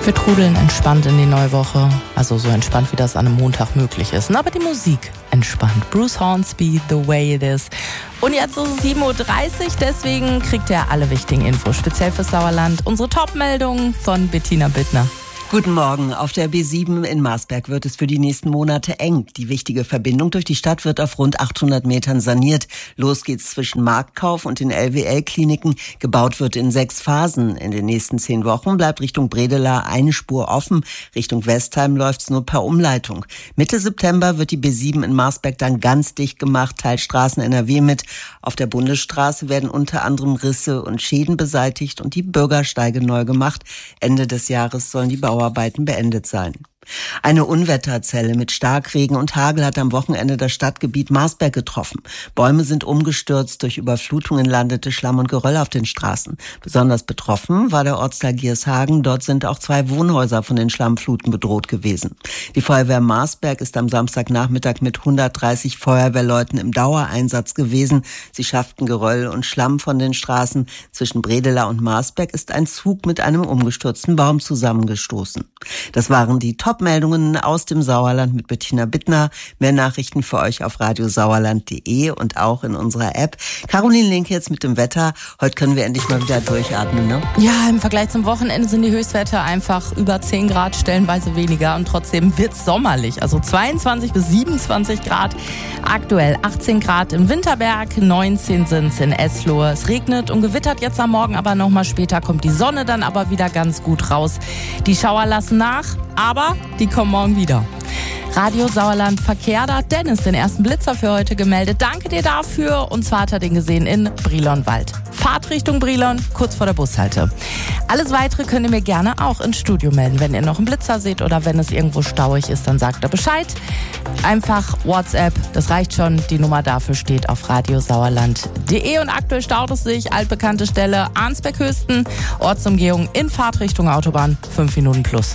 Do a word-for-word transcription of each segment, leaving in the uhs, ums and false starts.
Wir trudeln entspannt in die neue Woche, also so entspannt, wie das an einem Montag möglich ist. Aber die Musik entspannt. Bruce Hornsby, The Way It Is. Und jetzt ist es sieben Uhr dreißig, deswegen kriegt ihr alle wichtigen Infos, speziell fürs Sauerland. Unsere Top-Meldungen von Bettina Bittner. Guten Morgen. Auf der B sieben in Marsberg wird es für die nächsten Monate eng. Die wichtige Verbindung durch die Stadt wird auf rund achthundert Metern saniert. Los geht's zwischen Marktkauf und den L W L-Kliniken. Gebaut wird in sechs Phasen. In den nächsten zehn Wochen bleibt Richtung Bredela eine Spur offen. Richtung Westheim läuft's nur per Umleitung. Mitte September wird die B sieben in Marsberg dann ganz dicht gemacht, teilt Straßen N R W mit. Auf der Bundesstraße werden unter anderem Risse und Schäden beseitigt und die Bürgersteige neu gemacht. Ende des Jahres sollen die Bauarbeiten beendet sein. Eine Unwetterzelle mit Starkregen und Hagel hat am Wochenende das Stadtgebiet Marsberg getroffen. Bäume sind umgestürzt, durch Überflutungen landete Schlamm und Geröll auf den Straßen. Besonders betroffen war der Ortsteil Giershagen. Dort sind auch zwei Wohnhäuser von den Schlammfluten bedroht gewesen. Die Feuerwehr Marsberg ist am Samstagnachmittag mit hundertdreißig Feuerwehrleuten im Dauereinsatz gewesen. Sie schafften Geröll und Schlamm von den Straßen. Zwischen Bredela und Marsberg ist ein Zug mit einem umgestürzten Baum zusammengestoßen. Das waren die Top-Meldungen aus dem Sauerland mit Bettina Bittner. Mehr Nachrichten für euch auf radiosauerland punkt de und auch in unserer App. Caroline Linke jetzt mit dem Wetter. Heute können wir endlich mal wieder durchatmen, ne? Ja, im Vergleich zum Wochenende sind die Höchstwerte einfach über zehn Grad, stellenweise weniger. Und trotzdem wird's sommerlich. Also zweiundzwanzig bis siebenundzwanzig Grad. Aktuell achtzehn Grad im Winterberg, neunzehn sind's in Eslohe. Es regnet und gewittert jetzt am Morgen, aber nochmal später kommt die Sonne dann aber wieder ganz gut raus. Die Schauer lassen nach, aber die kommen morgen wieder. Radio Sauerland Verkehr, da hat Dennis den ersten Blitzer für heute gemeldet. Danke dir dafür. Und zwar hat er den gesehen in Brilonwald. Fahrt Richtung Brilon, kurz vor der Bushalte. Alles Weitere könnt ihr mir gerne auch ins Studio melden. Wenn ihr noch einen Blitzer seht oder wenn es irgendwo stauig ist, dann sagt er Bescheid. Einfach WhatsApp, das reicht schon. Die Nummer dafür steht auf radiosauerland punkt de. Und aktuell staut es sich, altbekannte Stelle Arnsberg-Höchsten, Ortsumgehung in Fahrtrichtung Autobahn, fünf Minuten plus.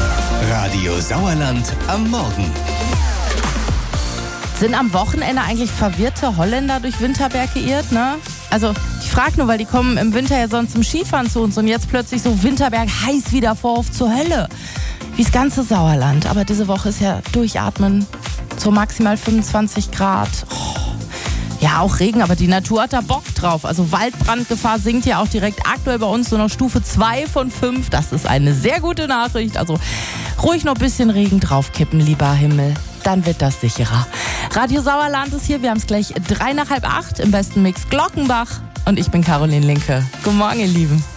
Radio Sauerland am Morgen. Sind am Wochenende eigentlich verwirrte Holländer durch Winterberg geirrt, ne? Also, ich frage nur, weil die kommen im Winter ja sonst zum Skifahren zu uns und jetzt plötzlich so Winterberg heiß wieder Vorhof zur Hölle. Wie das ganze Sauerland. Aber diese Woche ist ja Durchatmen. So maximal fünfundzwanzig Grad. Oh. Ja, auch Regen, aber die Natur hat da Bock drauf. Also Waldbrandgefahr sinkt ja auch direkt aktuell bei uns nur noch Stufe zwei von fünf. Das ist eine sehr gute Nachricht. Also ruhig noch ein bisschen Regen draufkippen, lieber Himmel. Dann wird das sicherer. Radio Sauerland ist hier. Wir haben es gleich drei nach halb acht. Im besten Mix Glockenbach. Und ich bin Caroline Linke. Guten Morgen, ihr Lieben.